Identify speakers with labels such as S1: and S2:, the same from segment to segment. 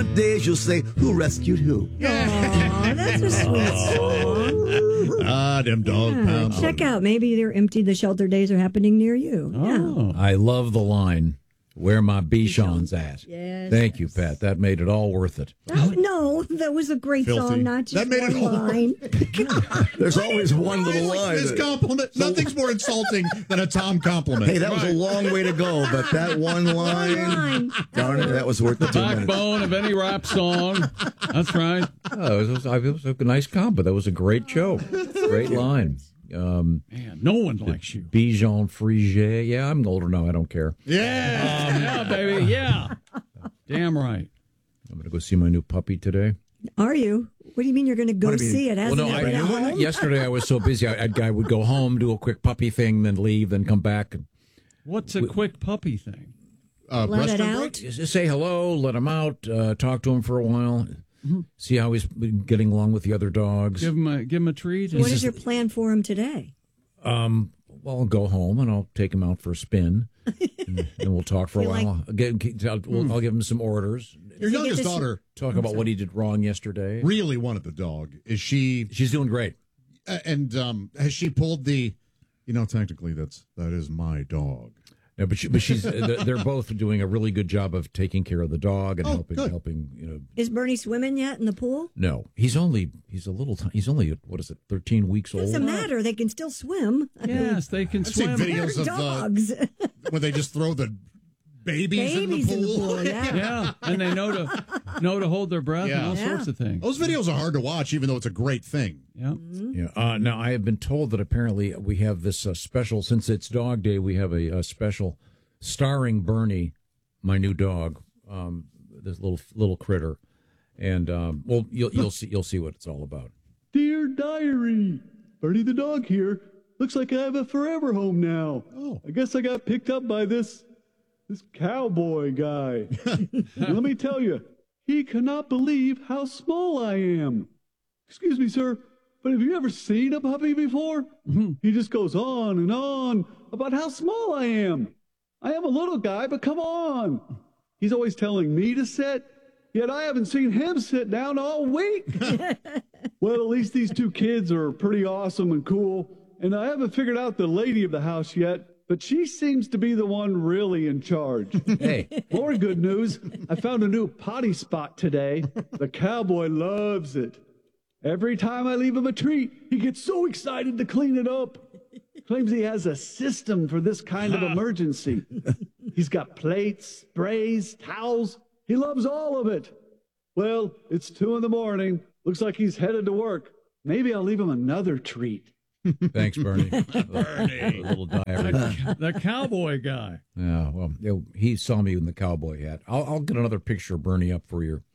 S1: good days, you'll say, who rescued who?
S2: Aw, that's a sweet song.
S3: Them dog pounds.
S2: Check out. Maybe they're empty. The shelter days are happening near you.
S4: Oh. I love the line, where my Bichon's at.
S2: Yes.
S4: Thank you, Pat. That made it all worth it.
S2: No, that was a great
S3: Filthy.
S2: song, not just
S3: That made it
S2: one
S3: all-
S2: line.
S1: There's always one little line.
S3: This compliment. Nothing's more insulting than a Tom compliment.
S1: Hey, that was a long way to go, but that one line, darn it, that was worth the 2 minutes.
S5: Backbone of any rap song. That's right.
S4: Oh, it was a nice comp, but that was a great joke. Great line.
S5: Man, no one likes you.
S4: Bichon Frigé. Yeah, I'm older now. I don't care.
S3: Yeah.
S5: Yeah, baby. Yeah. Damn right.
S4: I'm going to go see my new puppy today.
S2: Are you? What do you mean you're going to go see it? Hasn't it been at home?
S4: Yesterday I was so busy. I would go home, do a quick puppy thing, then leave, then come back.
S5: What's a quick puppy thing?
S2: Let it out.
S4: Just say hello, let him out, talk to him for a while, see how he's been getting along with the other dogs.
S5: Give him a treat.
S2: What is your plan for him today?
S4: Well, I'll go home and I'll take him out for a spin, and we'll talk for a while. I'll give him some orders.
S3: Your youngest daughter
S4: Talk about what he did wrong yesterday.
S3: really wanted the dog. Is she?
S4: She's doing great.
S3: And has she pulled the? Technically, that is my dog.
S4: Yeah, but she's. They're both doing a really good job of taking care of the dog and helping.
S2: Is Bernie swimming yet in the pool?
S4: No, he's only 13 weeks old.
S2: Doesn't matter. They can still swim.
S5: Yes, they can
S3: I've seen
S5: swim.
S3: videos of
S2: Dogs.
S3: when they just throw the babies in the pool.
S2: Yeah.
S5: Yeah, and they know to hold their breath and all sorts of things.
S3: Those videos are hard to watch, even though it's a great thing.
S5: Yeah.
S4: Yeah. Now I have been told that apparently we have this special, since it's Dog Day. We have a special starring Bernie, my new dog, this little critter, and you'll see what it's all about.
S6: Dear Diary, Bernie the dog here. Looks like I have a forever home now.
S3: Oh.
S6: I guess I got picked up by this cowboy guy. And let me tell you, he cannot believe how small I am. Excuse me, sir, but have you ever seen a puppy before? He just goes on and on about how small I am. I am a little guy, but come on. He's always telling me to sit, yet I haven't seen him sit down all week. Well, at least these two kids are pretty awesome and cool, and I haven't figured out the lady of the house yet, but she seems to be the one really in charge.
S4: Hey,
S6: More good news, I found a new potty spot today. The cowboy loves it. Every time I leave him a treat, he gets so excited to clean it up. Claims he has a system for this kind of emergency. He's got plates, sprays, towels. He loves all of it. Well, it's 2 a.m. Looks like he's headed to work. Maybe I'll leave him another treat.
S4: thanks, Bernie. A little diary.
S5: The cowboy guy.
S4: Yeah, well, he saw me in the cowboy hat. I'll get another picture of Bernie up for your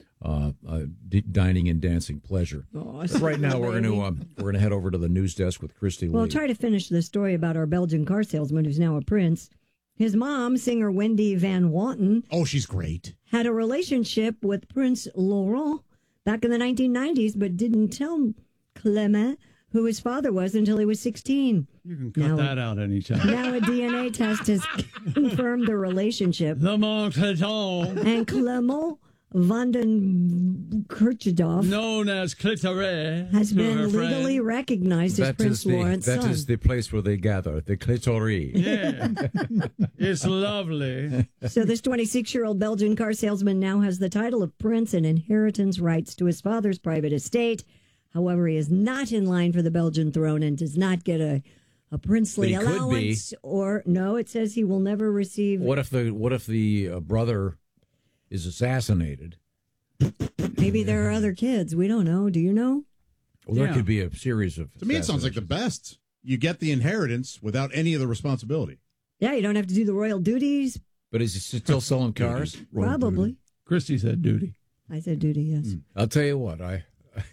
S4: dining and dancing pleasure.
S2: Oh,
S4: But right now, we're going to head over to the news desk with Christy Lee.
S2: Well, try to finish the story about our Belgian car salesman who's now a prince. His mom, singer Wendy Van Wanten,
S3: Oh, she's great.
S2: had a relationship with Prince Laurent back in the 1990s, but didn't tell Clement who his father was until he was 16.
S5: You can cut that out anytime.
S2: Now a DNA test has confirmed the relationship.
S5: The Montclaton,
S2: And Clement van den Kirchdorf
S5: known as Clitoris,
S2: has
S5: to
S2: been
S5: her
S2: legally
S5: friend.
S2: recognized as Prince Lawrence's son.
S4: That is the place where they gather, the clitoris.
S5: Yeah, it's lovely.
S2: So this 26-year-old Belgian car salesman now has the title of prince and inheritance rights to his father's private estate. However, he is not in line for the Belgian throne and does not get a princely
S4: But he could
S2: allowance. Or no, it says he will never receive.
S4: What if the brother is assassinated?
S2: Maybe there are other kids. We don't know. Do you know?
S4: Well, there
S5: Yeah.
S4: could be a series of.
S3: To me, it sounds like the best. You get the inheritance without any of the responsibility.
S2: Yeah, you don't have to do the royal duties.
S4: But is he still selling cars?
S2: Probably.
S5: Christy said duty.
S2: I said duty, yes.
S4: I'll tell you what, I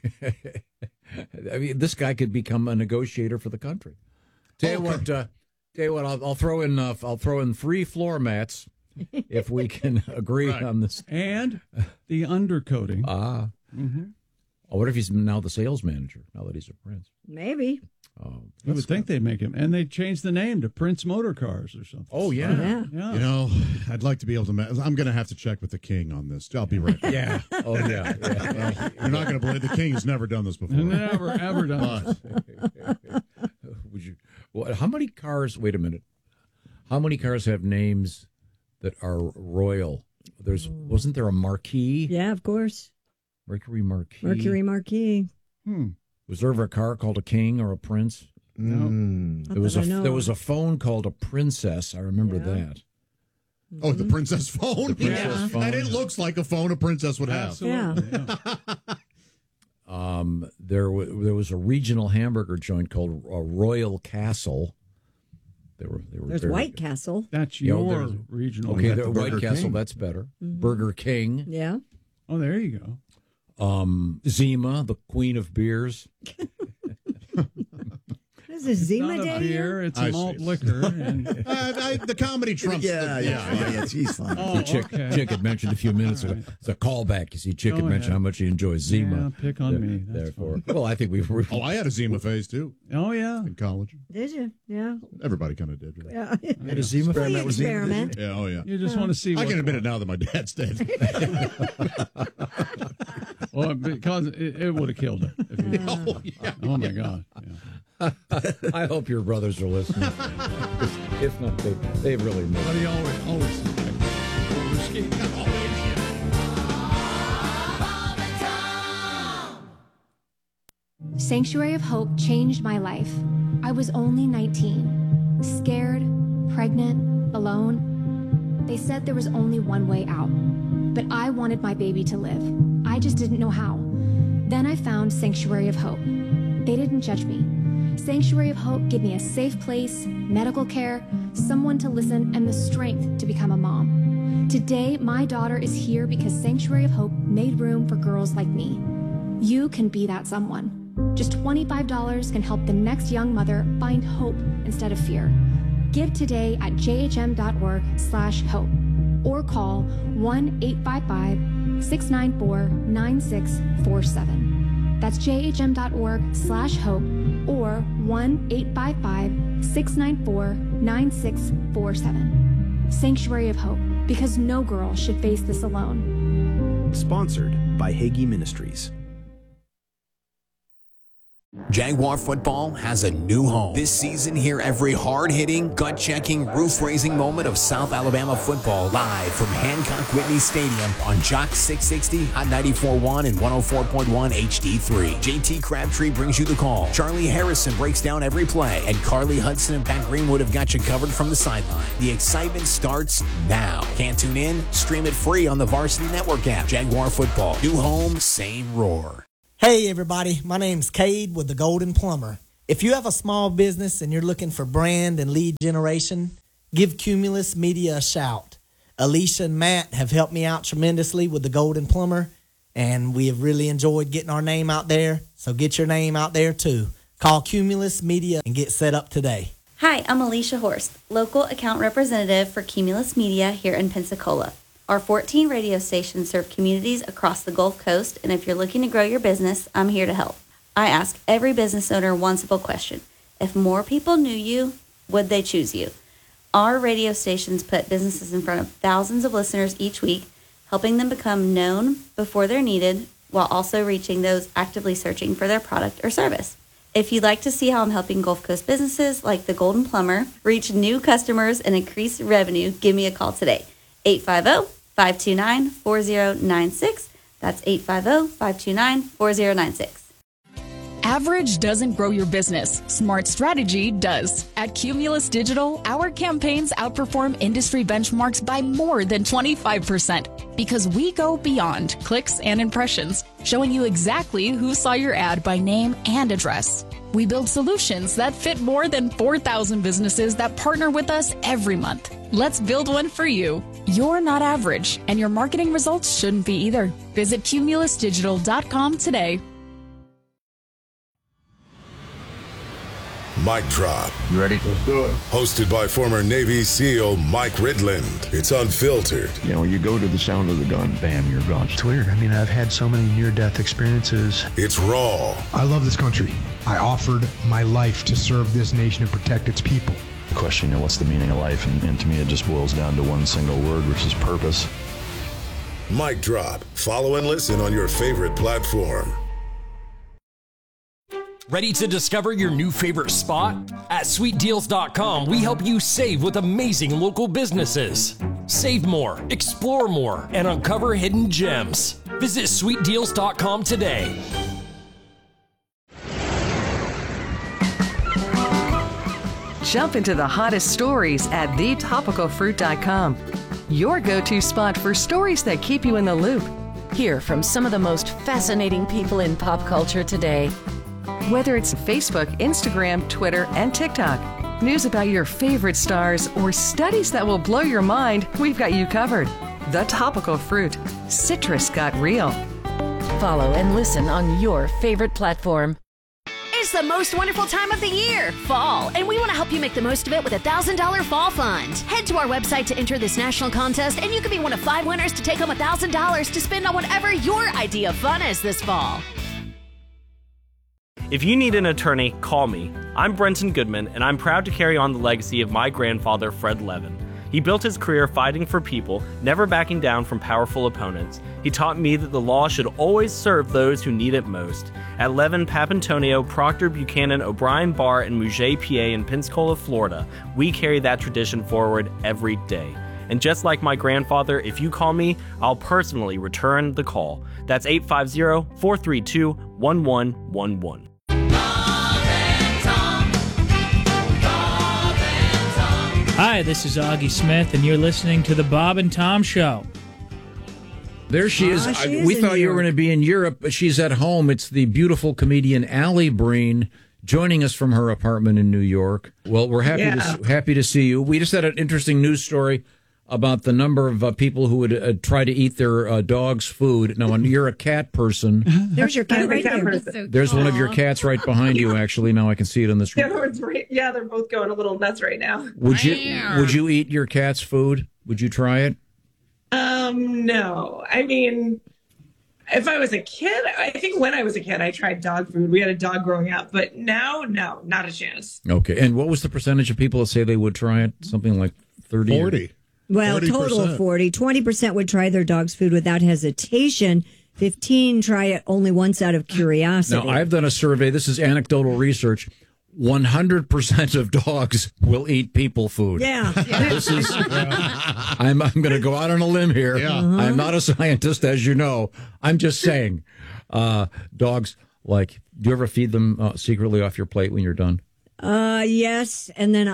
S4: mean, this guy could become a negotiator for the country. Tell you what, I'll throw in free floor mats if we can agree on this.
S5: And the undercoating.
S4: Oh, what if he's now the sales manager, now that he's a Prince?
S2: Maybe.
S4: Oh,
S5: You would think they'd make him. And they changed the name to Prince Motor Cars or something.
S4: Oh, yeah.
S2: Yeah.
S3: You know, I'd like to be able to. I'm going to have to check with the king on this. I'll be right back.
S4: Yeah. Oh, yeah. Yeah.
S3: You're not going to believe the king has never done this before.
S5: Never, ever done it.
S4: Would you? Well, how many cars? Wait a minute. How many cars have names that are royal? Wasn't there a Marquis?
S2: Yeah, of course.
S4: Mercury Marquis.
S2: Mercury Marquis.
S4: Was there ever a car called a king or a prince?
S3: No.
S4: There was a phone called a princess. I remember that.
S3: Oh, the princess phone?
S4: princess phone.
S3: And it looks like a phone a princess would have.
S5: Absolutely.
S2: Yeah.
S4: There was a regional hamburger joint called Royal Castle. They were
S2: There's
S4: very
S2: White
S4: good.
S2: Castle.
S5: That's
S4: Yeah,
S5: your
S4: there's-
S5: regional.
S4: Okay,
S3: Burger
S4: White
S3: King.
S4: Castle, that's better. Burger King.
S2: Yeah.
S5: Oh, there you go.
S4: Zima, the queen of beers.
S2: What is this, Zima
S5: Not a
S2: Day?
S5: beer, it's
S3: I
S5: a malt
S3: see.
S5: liquor. And,
S3: The comedy trumps.
S1: She's fine.
S5: oh,
S4: Chick had mentioned a few minutes ago.
S5: right.
S4: It's a callback. You see, Chick had
S5: Oh,
S4: mentioned
S5: yeah.
S4: how much he enjoys Zima.
S5: Yeah, pick on me. That's
S4: Therefore, well, I think we've.
S3: Oh, I had a Zima phase too
S5: oh, yeah.
S3: in college.
S2: Did you? Yeah.
S3: Everybody kind of did. Right?
S2: Yeah.
S4: Had a Zima.
S2: Well, you
S1: with Zima, did you?
S2: experiment.
S3: Yeah, oh yeah.
S5: You just want to see
S3: I
S5: what.
S3: can admit it now that my dad's dead.
S5: Well, because it would have killed it. If you,
S3: Oh, yeah.
S5: oh, my God. Yeah.
S4: I hope your brothers are listening. If not, they really know.
S5: But he always suspected overskating.
S7: Sanctuary of Hope changed my life. I was only 19, scared, pregnant, alone. They said there was only one way out, but I wanted my baby to live. I just didn't know how. Then I found Sanctuary of Hope. They didn't judge me. Sanctuary of Hope gave me a safe place, medical care, someone to listen, and the strength to become a mom. Today, my daughter is here because Sanctuary of Hope made room for girls like me. You can be that someone. Just $25 can help the next young mother find hope instead of fear. Give today at jhm.org/hope or call 1-855-694-9647. That's jhm.org/hope or 1-855-694-9647. Sanctuary of Hope, because no girl should face this alone.
S8: Sponsored by Hagee Ministries.
S9: Jaguar football has a new home. This season, hear every hard-hitting, gut-checking, roof-raising moment of South Alabama football live from Hancock Whitney Stadium on Jock 660, Hot 94.1, and 104.1 HD3. JT Crabtree brings you the call. Charlie Harrison breaks down every play, and Carly Hudson and Pat Greenwood have got you covered from the sideline. The excitement starts now. Can't tune in? Stream it free on the Varsity Network app. Jaguar football. New home, same roar.
S10: Hey everybody, my name's Cade with the Golden Plumber. If you have a small business and you're looking for brand and lead generation, give Cumulus Media a shout. Alicia and Matt have helped me out tremendously with the Golden Plumber, and we have really enjoyed getting our name out there, so get your name out there too. Call Cumulus Media and get set up today.
S11: Hi, I'm Alicia Horst, local account representative for Cumulus Media here in Pensacola. Our 14 radio stations serve communities across the Gulf Coast, and if you're looking to grow your business, I'm here to help. I ask every business owner one simple question. If more people knew you, would they choose you? Our radio stations put businesses in front of thousands of listeners each week, helping them become known before they're needed, while also reaching those actively searching for their product or service. If you'd like to see how I'm helping Gulf Coast businesses like the Golden Plumber reach new customers and increase revenue, give me a call today. 850-529-4096. That's 850-529-4096.
S12: Average doesn't grow your business. Smart strategy does. At Cumulus Digital, our campaigns outperform industry benchmarks by more than 25% because we go beyond clicks and impressions, showing you exactly who saw your ad by name and address. We build solutions that fit more than 4,000 businesses that partner with us every month. Let's build one for you. You're not average, and your marketing results shouldn't be either. Visit cumulusdigital.com today.
S13: Mic Drop.
S14: You ready? Let's do it.
S13: Hosted by former Navy SEAL Mike Ridland. It's unfiltered.
S14: You know, you go to the sound of the gun, bam, you're gone.
S15: It's weird. I mean, I've had so many near-death experiences.
S13: It's raw.
S16: I love this country. I offered my life to serve this nation and protect its people.
S14: The question, what's the meaning of life? And to me, it just boils down to one single word, which is purpose.
S13: Mic Drop. Follow and listen on your favorite platform.
S17: Ready to discover your new favorite spot? At sweetdeals.com, we help you save with amazing local businesses. Save more, explore more, and uncover hidden gems. Visit sweetdeals.com today.
S18: Jump into the hottest stories at thetopicalfruit.com. Your go-to spot for stories that keep you in the loop.
S19: Hear from some of the most fascinating people in pop culture today.
S18: Whether it's Facebook, Instagram, Twitter, and TikTok, news about your favorite stars, or studies that will blow your mind, we've got you covered. The Topical Fruit. Citrus got real.
S19: Follow and listen on your favorite platform.
S20: It's the most wonderful time of the year, fall, and we want to help you make the most of it with a $1,000 fall fund. Head to our website to enter this national contest, and you could be one of 5 winners to take home $1,000 to spend on whatever your idea of fun is this fall.
S21: If you need an attorney, call me. I'm Brenton Goodman, and I'm proud to carry on the legacy of my grandfather, Fred Levin. He built his career fighting for people, never backing down from powerful opponents. He taught me that the law should always serve those who need it most. At Levin, Papantonio, Proctor, Buchanan, O'Brien, Barr, and Mugay, PA in Pensacola, Florida, we carry that tradition forward every day. And just like my grandfather, if you call me, I'll personally return the call. That's 850-432-1111.
S22: Hi, this is Augie Smith, and you're listening to The Bob and Tom Show.
S4: There she is. We thought you were going to be in Europe, but she's at home. It's the beautiful comedian Allie Breen joining us from her apartment in New York. Well, we're happy to see you. We just had an interesting news story about the number of people who would try to eat their dog's food. Now, you're a cat person.
S2: There's your cat right there.
S4: There's one of your cats right behind you, actually. Now I can see it on the screen.
S23: They're both going a little nuts right now.
S4: Would you eat your cat's food? Would you try it?
S23: No. I mean, if I was a kid, I think when I was a kid, I tried dog food. We had a dog growing up, but now, no, not a chance.
S4: Okay. And what was the percentage of people that say they would try it? Something like 30?
S1: 40.
S2: Well,
S1: 40%.
S2: Total of 40. 20% would try their dog's food without hesitation. 15 try it only once out of curiosity.
S4: Now, I've done a survey. This is anecdotal research. 100% of dogs will eat people food.
S2: Yeah.
S4: This is. I'm going to go out on a limb here. Yeah. I'm not a scientist, as you know. I'm just saying, dogs do you ever feed them secretly off your plate when you're done?
S2: Yes, and then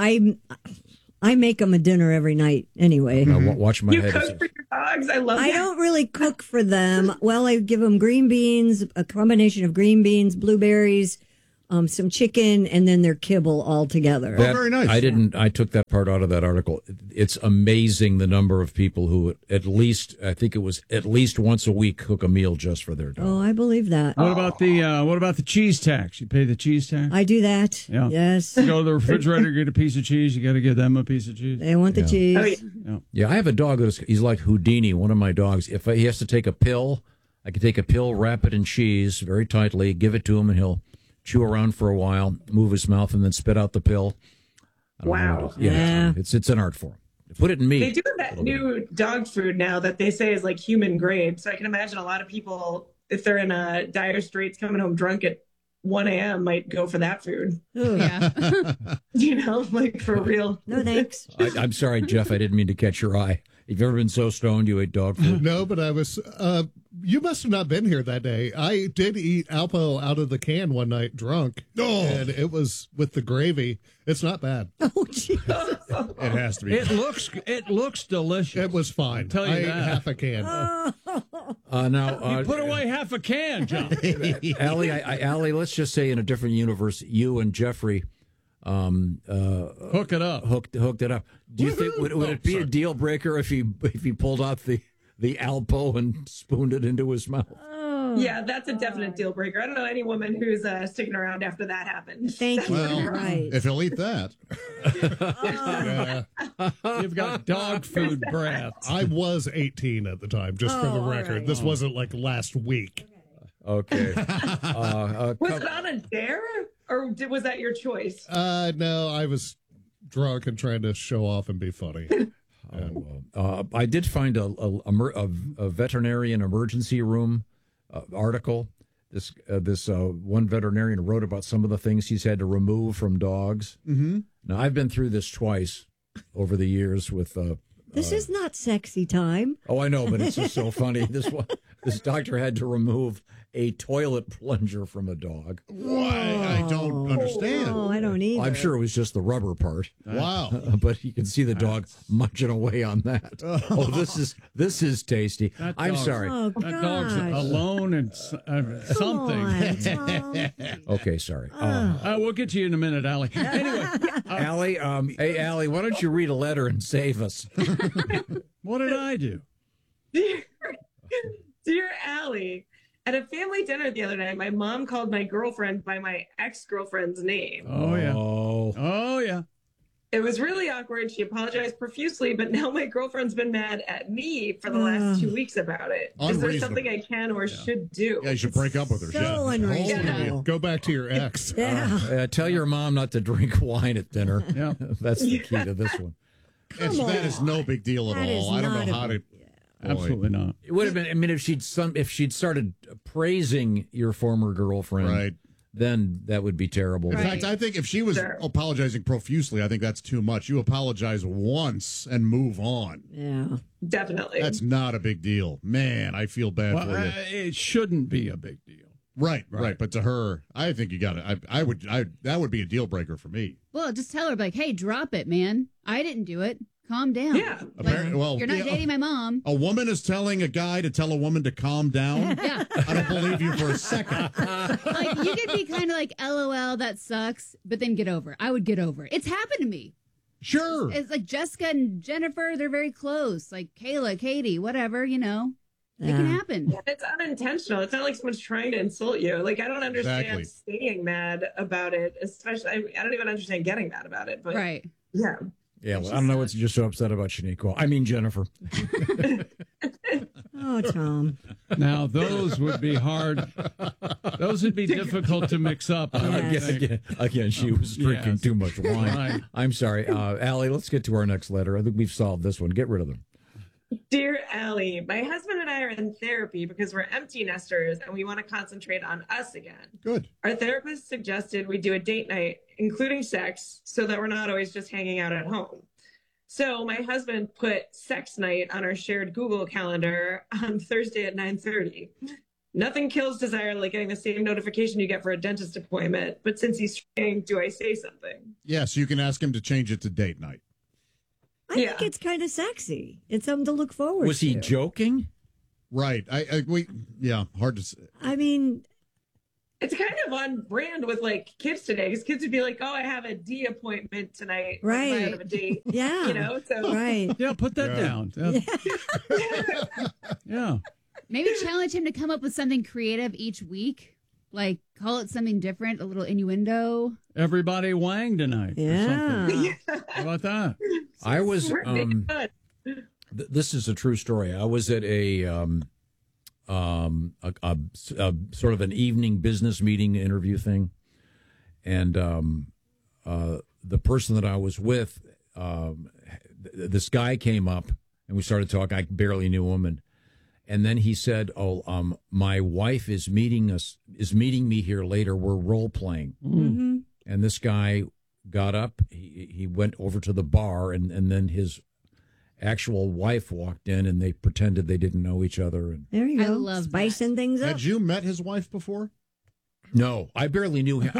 S2: I make them a dinner every night anyway.
S4: Watch my head.
S23: You cook for your dogs? I love that.
S2: I don't really cook for them. Well, I give them green beans, a combination of green beans, blueberries, some chicken, and then their kibble all together.
S1: Very nice.
S4: I took that part out of that article. It's amazing the number of people who at least once a week cook a meal just for their dog.
S2: Oh, I believe that.
S5: What about the cheese tax? You pay the cheese tax?
S2: I do that.
S5: Yeah.
S2: Yes.
S5: You go to the refrigerator, get a piece of cheese. You got to give them a piece of cheese.
S2: They want the cheese.
S23: Oh, yeah.
S4: Yeah, I have a dog he's like Houdini, one of my dogs. If he has to take a pill, I can take a pill, wrap it in cheese very tightly, give it to him, and he'll chew around for a while, move his mouth, and then spit out the pill.
S23: Wow.
S4: It's an art form. Put it in meat.
S23: They do that new dog food now that they say is like human grade. So I can imagine a lot of people, if they're in dire straits coming home drunk at 1 a.m., might go for that food.
S2: Ooh. Yeah.
S23: For real.
S2: No, thanks.
S4: I'm sorry, Jeff. I didn't mean to catch your eye. Have you ever been so stoned you ate dog food?
S3: No, but I was. You must have not been here that day. I did eat Alpo out of the can one night drunk. Oh. And it was with the gravy. It's not bad.
S2: Oh, Jesus.
S3: It has to be.
S5: It looks delicious.
S3: It was fine.
S5: I'll tell you
S3: I ate
S5: that.
S3: half a can.
S4: Now,
S5: you put away half a can, John.
S4: Allie, let's just say in a different universe, you and Jeffrey
S5: hook it up.
S4: Hooked it up. Do you think would it be a deal breaker if he pulled out the Alpo and spooned it into his mouth?
S23: Yeah, that's a definite deal breaker. I don't know any woman who's sticking around after that happens.
S2: Thank you.
S6: Well,
S2: Right.
S6: if he'll eat that.
S5: You've got dog food breath.
S3: I was 18 at the time, just for the
S2: all
S3: record.
S2: right.
S3: This wasn't like last week.
S4: Okay.
S23: Was it on a dare, or was that your choice?
S3: No, I was drunk and trying to show off and be funny.
S4: I did find a veterinarian emergency room article. This one veterinarian wrote about some of the things he's had to remove from dogs.
S6: Mm-hmm.
S4: Now, I've been through this twice over the years with.
S2: This is not sexy time.
S4: Oh, I know, but it's just so funny. This doctor had to remove a toilet plunger from a dog.
S6: Why? I don't understand.
S2: Oh, I don't either.
S4: I'm sure it was just the rubber part.
S6: Wow.
S4: But you can see the dog munching away on that. Oh, this is tasty. I'm sorry.
S2: Oh,
S5: That dog's
S2: gosh.
S5: alone and something.
S4: Okay, sorry.
S5: We'll get to you in a minute, Allie. Anyway,
S4: Allie, hey, Allie, why don't you read a letter and save us?
S5: what did I do?
S23: Dear Allie, at a family dinner the other night, my mom called my girlfriend by my ex-girlfriend's name.
S5: Oh, yeah. Oh, yeah.
S23: It was really awkward. She apologized profusely, but now my girlfriend's been mad at me for the last 2 weeks about it. Is there something I can or should do?
S6: Yeah, you should break up with her.
S2: So unreasonable.
S3: Go back to your ex.
S4: Tell your mom not to drink wine at dinner.
S5: Yeah.
S4: That's the key to this one.
S6: That is no big deal at
S2: That is
S6: all. I don't
S2: not
S6: know
S2: a
S6: how to.
S5: Absolutely not.
S4: It would have been. I mean, if she'd started praising your former girlfriend,
S6: Right.
S4: then that would be terrible.
S6: In fact, I think if she was apologizing profusely, I think that's too much. You apologize once and move on.
S2: Yeah.
S23: Definitely.
S6: That's not a big deal. Man, I feel bad
S5: Well,
S6: for you.
S5: it shouldn't be a big deal.
S6: Right. But to her, I think you got it. That would be a deal breaker for me.
S7: Well, just tell her, like, hey, drop it, man. I didn't do it. Calm down.
S23: Yeah.
S6: Apparently, well,
S7: You're not dating my mom.
S6: A woman is telling a guy to tell a woman to calm down.
S7: Yeah.
S6: I don't believe you for a second.
S7: Like, you could be kind of like, LOL, that sucks, but then get over it. I would get over it. It's happened to me.
S6: Sure.
S7: It's like Jessica and Jennifer, they're very close. Like Kayla, Katie, whatever, you know. It can happen.
S23: It's unintentional. It's not like someone's trying to insult you. Like, I don't understand staying mad about it, especially, I don't even understand getting mad about it. But
S7: right.
S23: Yeah.
S4: Yeah, well, I don't know what you're so upset about, Shaniqua. I mean, Jennifer.
S2: Oh, Tom.
S5: Now, those would be hard. Those would be difficult to mix up.
S4: Again, she was drinking too much wine.
S5: Right.
S4: I'm sorry. Allie, let's get to our next letter. I think we've solved this one. Get rid of them.
S23: Dear Allie, my husband and I are in therapy because we're empty nesters and we want to concentrate on us again.
S6: Good.
S23: Our therapist suggested we do a date night, including sex, so that we're not always just hanging out at home. So my husband put sex night on our shared Google calendar on Thursday at 9:30. Nothing kills desire like getting the same notification you get for a dentist appointment. But since he's trying, do I say something?
S6: Yes, you can ask him to change it to date night.
S2: I think it's kind of sexy. It's something to look forward to.
S4: Was he joking?
S6: Right. Hard to say.
S2: I mean,
S23: it's kind of on brand with like kids today, because kids would be like, "Oh, I have a D appointment tonight.
S2: Right.
S23: I have a date."
S2: Yeah.
S23: You know. So
S2: right.
S5: Yeah. Put that down. Yeah.
S7: Maybe challenge him to come up with something creative each week. Like, call it something different, a little innuendo.
S5: Everybody wang tonight.
S2: Yeah.
S5: Or something. How about that?
S4: I was. This is a true story. I was at a sort of an evening business meeting interview thing, and the person that I was with, this guy came up and we started talking. I barely knew him, and then he said, "Oh, my wife is meeting me here later. We're role playing."
S2: Mm-hmm.
S4: And this guy got up. He went over to the bar, and then his actual wife walked in, and they pretended they didn't know each other. And
S2: there you go.
S7: I love
S2: spicing things up.
S6: Had you met his wife before?
S4: no, I barely knew him.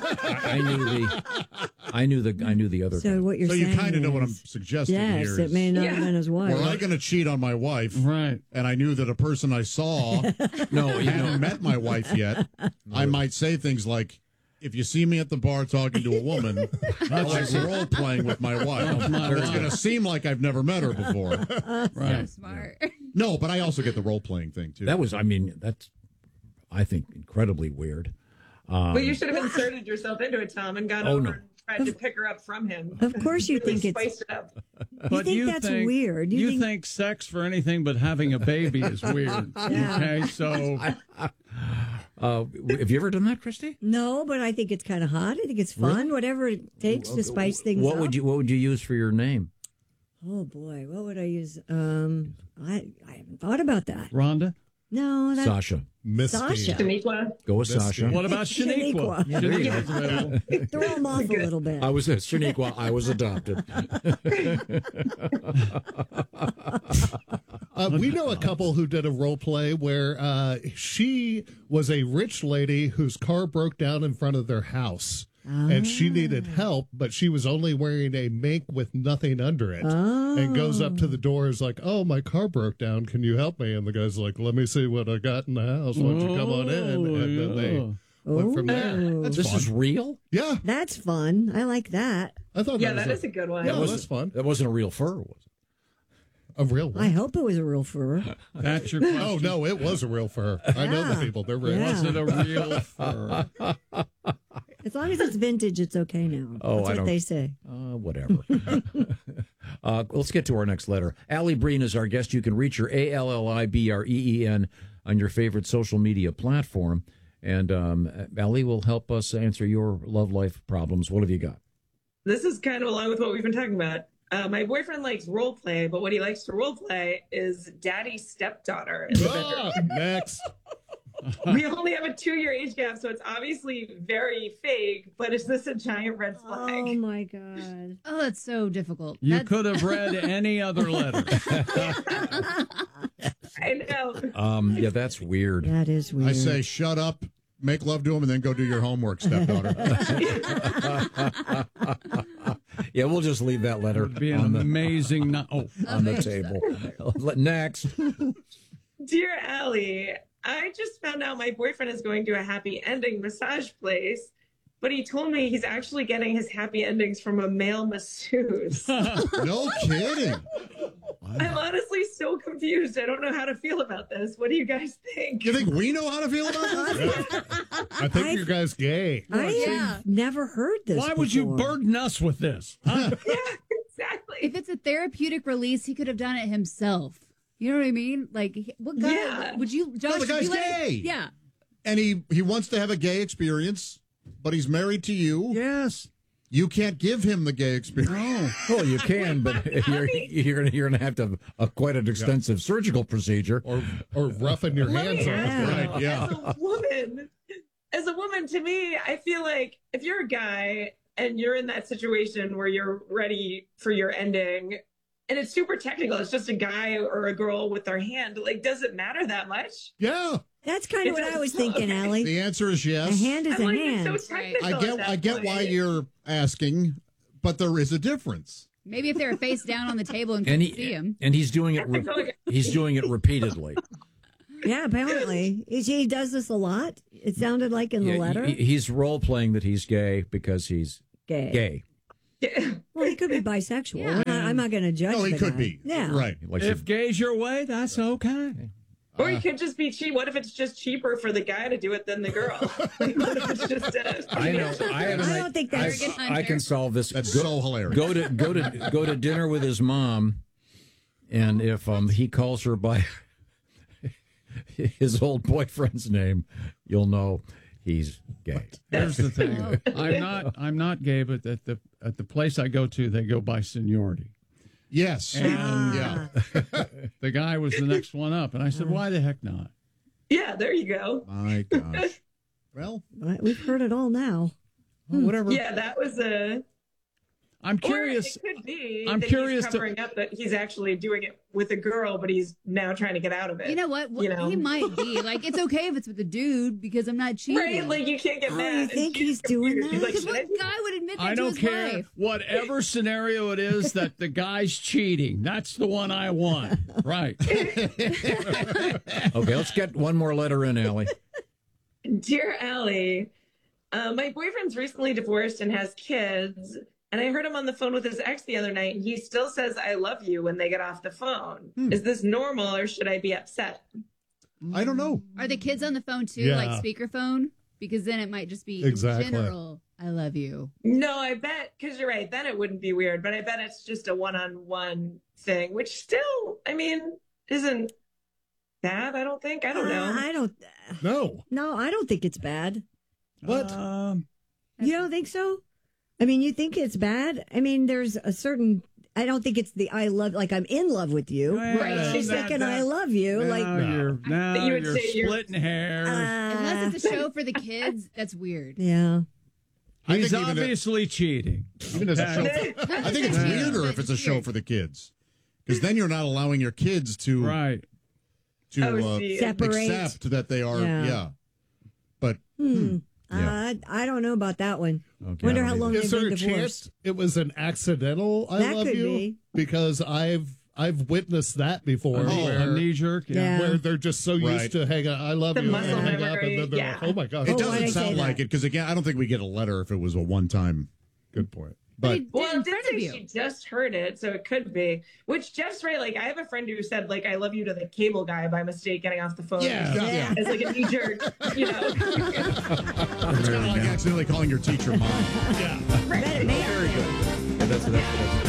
S4: I knew the other.
S2: So
S4: guy.
S2: what you're
S6: So
S2: saying
S6: you kind of know
S2: is,
S6: what I'm suggesting
S2: yes,
S6: here.
S2: it may not have been his wife.
S6: Were I going to cheat on my wife,
S5: right?
S6: And I knew that a person I saw hadn't met my wife yet, I might say things like, "If you see me at the bar talking to a woman, I like role playing with my wife. It's going to seem like I've never met her before."
S5: Right.
S7: So smart.
S6: No, but I also get the role playing thing too.
S4: That was, I mean, that's I think, incredibly weird.
S23: Well, you should have inserted yourself into it, Tom, and gone over and tried to pick her up from him.
S2: Of course you think it's...
S23: spiced it up.
S5: But
S2: you think that's weird.
S5: You think sex for anything but having a baby is weird.
S2: Yeah.
S5: Okay, so...
S4: have you ever done that, Christy?
S2: No, but I think it's kind of hot. I think it's fun.
S4: Really?
S2: Whatever it takes to spice things
S4: What
S2: up.
S4: would you use for your name?
S2: Oh, boy. What would I use? I haven't thought about that.
S5: Rhonda?
S2: No.
S4: Sasha.
S3: Misty.
S2: Sasha.
S23: Shaniqua.
S4: Go with Sasha.
S5: What about Shaniqua?
S4: Yeah, there you go.
S2: Throw them off a little bit.
S4: I was Shaniqua. I was adopted.
S3: We know a couple who did a role play where she was a rich lady whose car broke down in front of their house. And she needed help, but she was only wearing a mink with nothing under it. And goes up to the door, is like, "Oh, my car broke down. Can you help me?" And the guy's like, "Let me see what I got in the house. Why don't you come on in?" And then they went from there.
S4: This is real?
S3: Yeah.
S2: That's fun. I like that.
S3: I thought
S23: that is a good one.
S3: Yeah, that's fun.
S4: That wasn't a real fur, was it?
S3: A real one?
S2: I hope it was a real fur.
S5: That's your question.
S3: Oh, no, it was a real fur. I know the people. They're real.
S5: Was it a real fur?
S2: As long as it's vintage, it's okay now.
S4: Oh,
S2: That's what they say.
S4: Whatever. Let's get to our next letter. Allie Breen is our guest. You can reach her, ALLIBREEN, on your favorite social media platform. And Allie will help us answer your love life problems. What have you got?
S23: This is kind of along with what we've been talking about. My boyfriend likes role play, but what he likes to role play is daddy's stepdaughter in the bedroom.
S3: Next.
S23: We only have a 2-year age gap, so it's obviously very fake, but is this a giant red flag?
S2: Oh, my God.
S7: Oh, that's so difficult.
S5: You could have read any other letter.
S23: I know.
S4: Yeah, that's weird.
S2: That is weird.
S6: I say shut up, make love to him, and then go do your homework, stepdaughter.
S4: Yeah, we'll just leave that letter
S5: It'd be an amazing
S4: on the table. Next.
S23: Dear Allie, I just found out my boyfriend is going to a happy ending massage place, but he told me he's actually getting his happy endings from a male masseuse.
S6: No kidding.
S23: I'm honestly so confused. I don't know how to feel about this. What do you guys think?
S6: You think we know how to feel about this?
S3: I think you guys gay.
S2: I've never heard this
S5: Why would you burden us with this? Huh?
S23: Yeah, exactly.
S7: If it's a therapeutic release, he could have done it himself. You know what I mean? Like, what guy would you, Josh?
S6: No, the guy's gay.
S7: Yeah.
S6: And he wants to have a gay experience, but he's married to you.
S5: Yes.
S6: You can't give him the gay experience.
S4: Well, you can, but you're gonna have to have quite an extensive surgical procedure,
S3: or roughen your hands on
S23: Yeah.
S3: right. Yeah.
S23: As a woman, to me, I feel like if you're a guy and you're in that situation where you're ready for your ending, and it's super technical, it's just a guy or a girl with their hand, like, does it matter that much?
S3: Yeah.
S2: That's kind of what I was thinking, Allie.
S6: The answer is yes.
S2: A hand is a hand.
S23: It's so technical
S6: I get why you're asking, but there is a difference.
S7: Maybe if they were face down on the table and
S4: and
S7: couldn't see him.
S4: he's doing it. He's doing it repeatedly.
S2: Yeah, apparently. He does this a lot. It sounded like in the letter.
S4: He's role playing that he's gay because he's gay.
S2: Well, he could be bisexual. I'm not going to judge
S6: No, he
S2: the
S6: could
S2: guy.
S6: be.
S2: Yeah.
S6: Right.
S5: If gay's your way, that's okay.
S23: Or you could just be cheap. What if it's just cheaper for the guy to do it than the girl? Like, what if it's just
S4: I know. I
S2: don't think that's.
S4: I can solve this.
S6: That's so hilarious.
S4: Go to dinner with his mom, and if he calls her by his old boyfriend's name, you'll know he's gay.
S5: Here's the thing: I'm not gay, but at the place I go to, they go by seniority.
S6: Yes.
S5: And
S6: yeah.
S5: The guy was the next one up, and I said, "Why the heck not?"
S23: Yeah, there you go.
S6: My gosh. Well,
S2: we've heard it all now.
S4: Whatever.
S23: Yeah, that was a.
S5: I'm curious.
S23: Or it could be
S5: I'm
S23: that
S5: curious
S23: he's covering up that he's actually doing it with a girl, but he's now trying to get out of it.
S7: You know what? He might be. Like, it's okay if it's with a dude because I'm not cheating.
S23: Right? Like, you can't get mad.
S2: You think he's doing that?
S23: Like,
S7: What guy would admit that
S5: I
S7: to
S5: don't
S7: his
S5: care.
S7: wife?
S5: Whatever scenario it is that the guy's cheating, that's the one I want. Right.
S4: Okay, let's get one more letter in, Allie.
S23: Dear Allie, my boyfriend's recently divorced and has kids, and I heard him on the phone with his ex the other night, and he still says, "I love you" when they get off the phone. Is this normal, or should I be upset?
S6: I don't know.
S7: Are the kids on the phone too,
S3: Yeah.
S7: like speakerphone? Because then it might just be
S3: Exactly.
S7: in general, I love you.
S23: No, I bet, because you're right, then it wouldn't be weird, but I bet it's just a one-on-one thing, which still, I mean, isn't bad, I don't think. I don't know.
S3: No,
S2: I don't think it's bad.
S3: What?
S2: You don't think so? I mean, you think it's bad? I mean, there's a certain. I don't think it's the I love, like I'm in love with you.
S5: Right.
S2: She's thinking I love you.
S5: Now
S2: Like
S5: you're splitting hairs.
S7: Unless it's a show for the kids, that's weird.
S2: Yeah.
S6: I
S5: He's
S6: think even
S5: obviously cheating.
S6: Even as a show, I think it's weirder if it's a show for the kids, because then you're not allowing your kids to
S2: Separate.
S6: accept that they are. Yeah. But
S2: I don't know about that one.
S4: Okay,
S2: Wonder how long they've
S3: Is there
S2: been
S3: a
S2: divorced.
S3: chance it was an accidental "I
S2: That
S3: love
S2: could
S3: you"?
S2: be.
S3: Because I've witnessed that before.
S5: A knee jerk. Yeah.
S3: Where they're just so used
S6: Right.
S3: to hang on, "I love
S23: The
S3: you,"
S23: muscle
S3: and hang up,
S23: memory,
S3: and then they're
S23: yeah.
S3: like, "Oh my gosh!"
S6: it
S2: why'd I
S6: doesn't
S2: say
S6: sound like
S2: that?
S6: it, because again, I don't think we get a letter if it was a one-time.
S3: Good point.
S6: But
S23: Well,
S7: in
S23: it did
S7: front of
S23: say
S7: you.
S23: she just heard it, so it could be. Which Jeff's right. Like, I have a friend who said, like, "I love you" to the cable guy by mistake getting off the phone.
S6: Yeah.
S23: As like a knee jerk, you know.
S6: it's kind of like accidentally calling your teacher mom.
S3: Yeah.
S2: Very good.
S4: Yeah, that's good.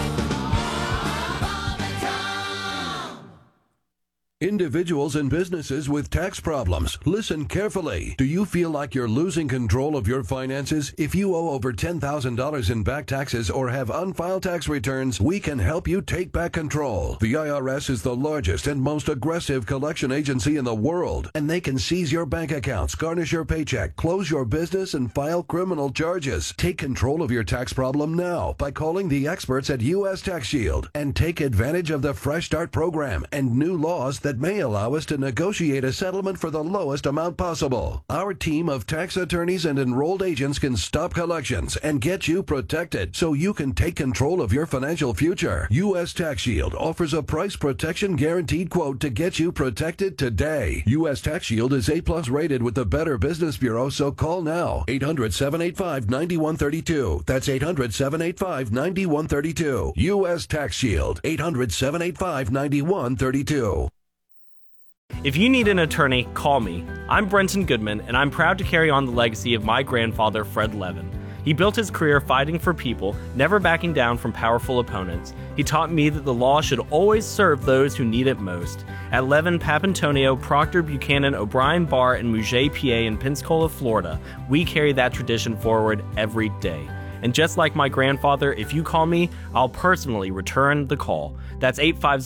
S8: Individuals and businesses with tax problems, listen carefully. Do you feel like you're losing control of your finances? If you owe over $10,000 in back taxes or have unfiled tax returns, we can help you take back control. The IRS is the largest and most aggressive collection agency in the world, and they can seize your bank accounts, garnish your paycheck, close your business, and file criminal charges. Take control of your tax problem now by calling the experts at U.S. Tax Shield and take advantage of the Fresh Start program and new laws that may allow us to negotiate a settlement for the lowest amount possible. Our team of tax attorneys and enrolled agents can stop collections and get you protected so you can take control of your financial future. U.S. Tax Shield offers a price protection guaranteed quote to get you protected today. U.S. Tax Shield is A+ rated with the Better Business Bureau, so call now. 800-785-9132. That's 800-785-9132. U.S. Tax Shield. 800-785-9132.
S21: If you need an attorney, call me. I'm Brenton Goodman, and I'm proud to carry on the legacy of my grandfather, Fred Levin. He built his career fighting for people, never backing down from powerful opponents. He taught me that the law should always serve those who need it most. At Levin, Papantonio, Proctor, Buchanan, O'Brien, Barr, and Mugay, PA in Pensacola, Florida, we carry that tradition forward every day. And just like my grandfather, if you call me, I'll personally return the call. That's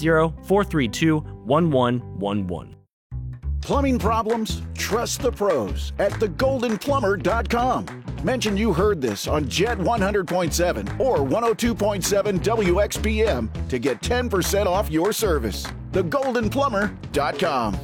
S21: 850-432-1111.
S9: Plumbing problems? Trust the pros at thegoldenplumber.com. Mention you heard this on Jet 100.7 or 102.7 WXPM to get 10% off your service. Thegoldenplumber.com.